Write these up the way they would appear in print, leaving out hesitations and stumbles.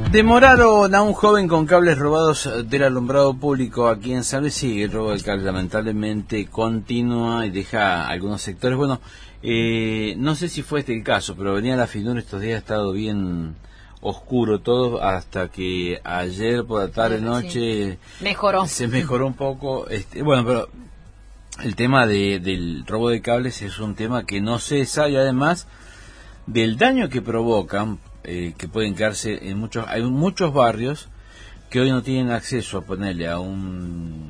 Demoraron a un joven con cables robados del alumbrado público aquí en San Luis. Sí, el robo de cables lamentablemente continúa y deja algunos sectores. Bueno, no sé si fue este el caso, pero venía la finura estos días, ha estado bien oscuro todo, hasta que ayer por la tarde, noche, mejoró. Se mejoró un poco. Bueno, pero el tema del robo de cables es un tema que no cesa, y además del daño que provocan, que pueden quedarse hay muchos barrios que hoy no tienen acceso a ponerle a un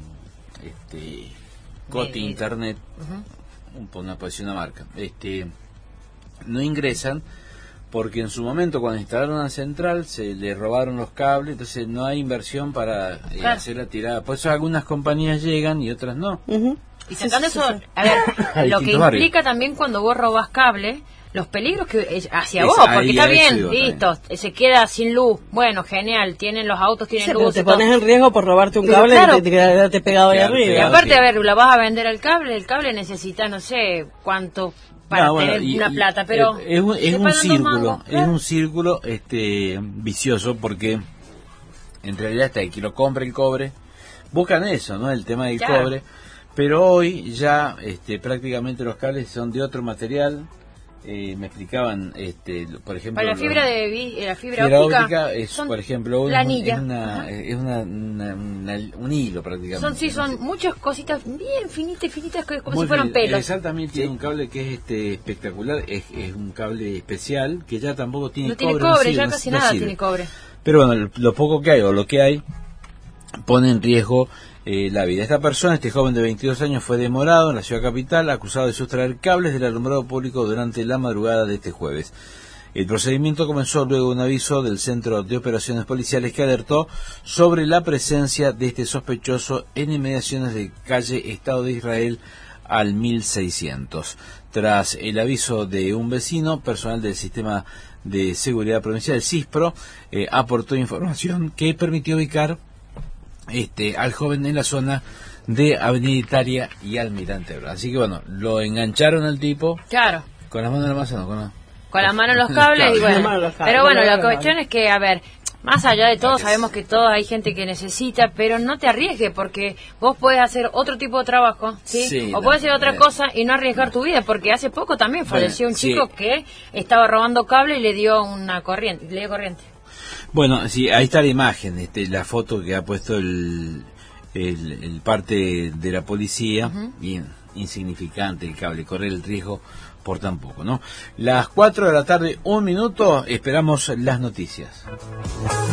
COTI internet, una marca, no ingresan porque en su momento cuando instalaron la central se le robaron los cables, entonces no hay inversión para hacer la tirada. Por eso algunas compañías llegan y otras no. Y sacando eso, a ver, lo que implica también cuando vos robás cable, los peligros que hacia vos, porque está bien, listo, se queda sin luz, bueno, genial, los autos tienen luz. Te pones en riesgo por robarte un cable, claro, y te quedaste pegado ahí arriba. Y aparte, a ver, la vas a vender el cable necesita no sé cuánto para tener una plata, pero es un círculo vicioso, porque en realidad está el que lo compra y cobre, buscan eso, ¿no? El tema del cobre, pero hoy ya prácticamente los cables son de otro material. Me explicaban, por ejemplo, para la fibra óptica es, por ejemplo, un hilo prácticamente. Son muchas cositas bien finitas, como si fueran pelos. Exactamente, también tiene un cable que es espectacular, es un cable especial que ya tampoco tiene cobre. Ya casi nada tiene cobre. Pero bueno, lo poco que hay o lo que hay pone en riesgo la vida. Esta persona, este joven de 22 años, fue demorado en la ciudad capital, acusado de sustraer cables del alumbrado público durante la madrugada de este jueves. El procedimiento comenzó luego de un aviso del Centro de Operaciones Policiales que alertó sobre la presencia de este sospechoso en inmediaciones de calle Estado de Israel al 1600. Tras el aviso de un vecino, personal del Sistema de Seguridad Provincial, el SISPRO, aportó información que permitió ubicar al joven en la zona de Avenida Italia y Almirante Brown. Así que bueno, lo engancharon al tipo. Claro. Con las manos en la masa, ¿no? Con las manos en los cables. Y bueno, pero bueno, la cuestión es que, a ver, más allá de todo, sabemos que todos hay gente que necesita, pero no te arriesgues, porque vos podés hacer otro tipo de trabajo, ¿sí? O podés hacer otra cosa y no arriesgar tu vida, porque hace poco también falleció un chico que estaba robando cable y le dio corriente. Bueno, sí, ahí está la imagen, la foto que ha puesto el parte de la policía, bien insignificante el cable, correr el riesgo por tan poco, ¿no? Las 4 de la tarde, 1 minuto, esperamos las noticias.